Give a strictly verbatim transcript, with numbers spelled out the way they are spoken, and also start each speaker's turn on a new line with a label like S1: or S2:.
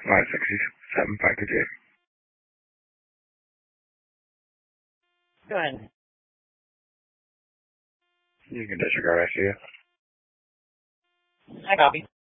S1: five six seven five two eight.
S2: Go ahead.
S1: You can disregard I C U.
S2: I copy.